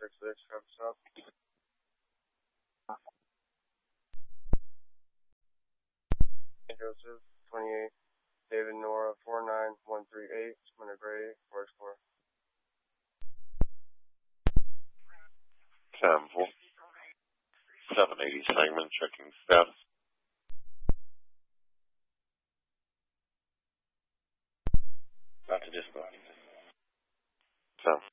666, stop. Joseph, 28, David Nora, 49138, Winter Gray, Forest 4. Temple, 780 segment, checking status. Dr. Disco.